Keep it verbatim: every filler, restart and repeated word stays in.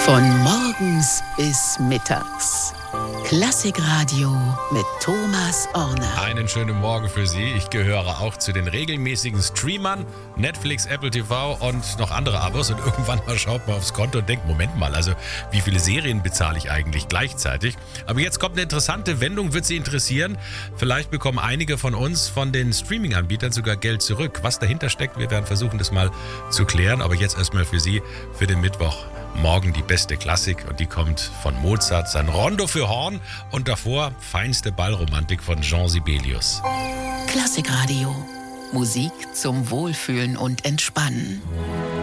Von morgens bis mittags. Klassikradio mit Thomas Orner. Einen schönen Morgen für Sie. Ich gehöre auch zu den regelmäßigen Streamern. Netflix, Apple T V und noch andere Abos. Und irgendwann mal schaut man aufs Konto und denkt, Moment mal, also wie viele Serien bezahle ich eigentlich gleichzeitig? Aber jetzt kommt eine interessante Wendung, wird Sie interessieren. Vielleicht bekommen einige von uns von den Streaming-Anbietern sogar Geld zurück. Was dahinter steckt, wir werden versuchen, das mal zu klären. Aber jetzt erstmal für Sie, für den Mittwoch. Morgen die beste Klassik und die kommt von Mozart, sein Rondo für Horn und davor feinste Ballromantik von Jean Sibelius. Klassikradio. Musik zum Wohlfühlen und Entspannen.